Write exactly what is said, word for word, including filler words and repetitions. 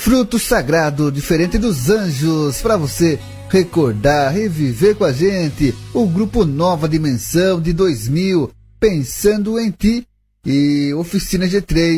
fruto sagrado diferente dos anjos, para você recordar, reviver com a gente o grupo Nova Dimensão de dois mil, pensando em ti, e Oficina G três.